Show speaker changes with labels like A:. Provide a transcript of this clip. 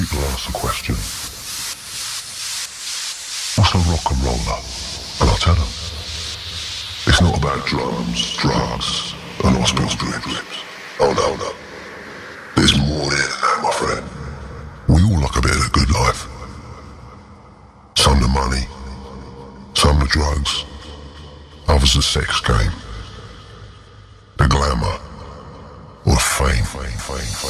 A: People ask the question, what's a rock and roller? And I'll tell them, it's not about drums, drugs, and hospital drips. Oh no, no. There's more there than that, my friend. We all like a bit of a good life. Some the money, some the drugs, others the sex game, the glamour, or the fame.